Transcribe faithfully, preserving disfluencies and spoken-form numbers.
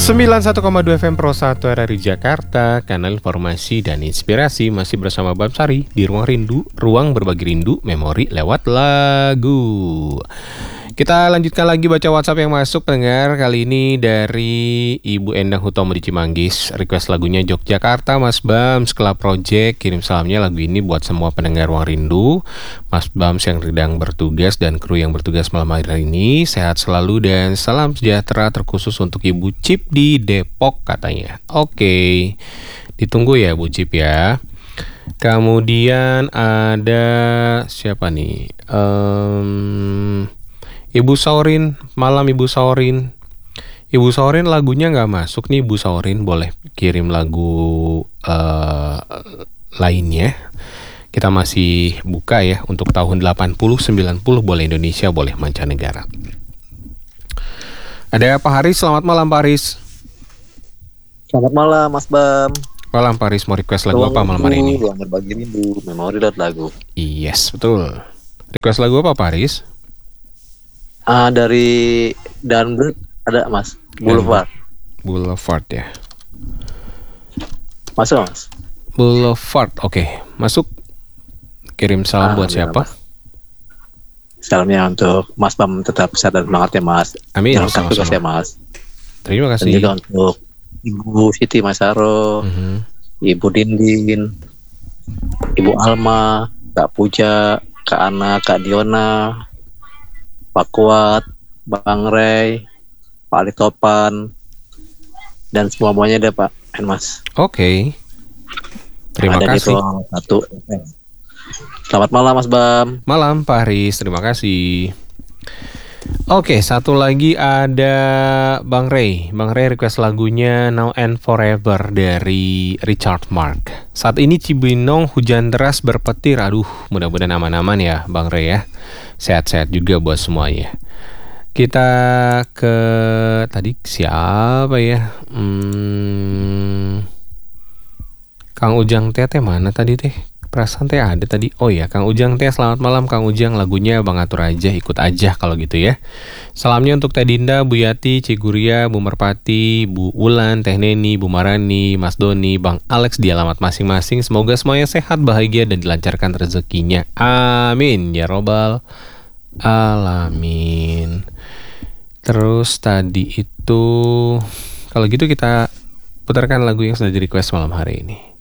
sembilan puluh satu koma dua F M Pro satu R R I Jakarta, kanal informasi dan inspirasi. Masih bersama Bam Sari di Ruang Rindu, ruang berbagi rindu, memori lewat lagu. Kita lanjutkan lagi baca WhatsApp yang masuk pendengar. Kali ini dari Ibu Endang Hutomo di Cimanggis. Request lagunya Yogyakarta, Mas Bam, Skala Project. Kirim salamnya lagu ini buat semua pendengar Ruang Rindu, Mas Bam yang sedang bertugas dan kru yang bertugas malam hari ini. Sehat selalu dan salam sejahtera terkhusus untuk Ibu Cip di Depok katanya. Oke, ditunggu ya Bu Cip ya. Kemudian ada siapa nih? Um, Ibu Saurin, malam Ibu Saurin. Ibu Saurin lagunya nggak masuk nih Ibu Saurin, boleh kirim lagu uh, lainnya. Kita masih buka ya untuk tahun delapan puluh, sembilan puluh, boleh Indonesia, boleh mancanegara. Ada Pak Haris, selamat malam Pak Haris. Selamat malam Mas Bam. Malam Pak Haris, mau request lagu Ruang apa malam hari ini? Ruang berbagi rindu, memori dan lagu. Yes, betul. Request lagu apa Pak Haris? Ah, dari Danbird ada Mas, Boulevard. Boulevard ya. Masuk Mas. Boulevard, oke, masuk. Kirim salam Ah, buat ya, siapa? Mas. Salamnya untuk Mas Bam, tetap sehat dan semangat ya Mas. Amin, Jalankan tugas sama-sama. ya Mas. Terima Dan kasih. juga untuk Ibu Siti Masaro, Mhm. Ibu Dindin, Ibu Alma, Kak Puja, Kak Ana, Kak Diona, Pak Kuat, Bang Ray, Pak Ali Topan, dan semuanya deh Pak and Mas. Oke. Terima Ada di kasih. ruang satu. Selamat malam Mas Bam. Malam Pak Haris, terima kasih. Oke, satu lagi ada Bang Ray. Bang Ray request lagunya Now and Forever dari Richard Mark. Saat ini Cibinong hujan deras berpetir. Aduh, mudah-mudahan aman-aman ya Bang Ray ya. Sehat-sehat juga buat semuanya. Kita ke tadi siapa ya? Hmm, Kang Ujang Teh teh mana tadi teh? Perasaan teh ada tadi. Oh ya, Kang Ujang Teh, selamat malam Kang Ujang. Lagunya Bang atur aja, ikut aja kalau gitu ya. Salamnya untuk Teh Dinda, Bu Yati, Ciguria, Bu Merpati, Bu Ulan, Teh Neni, Bu Marani, Mas Doni, Bang Alex di alamat masing-masing. Semoga semuanya sehat, bahagia dan dilancarkan rezekinya. Amin ya robbal alamin. Terus tadi itu, kalau gitu kita putarkan lagu yang sudah di request malam hari ini.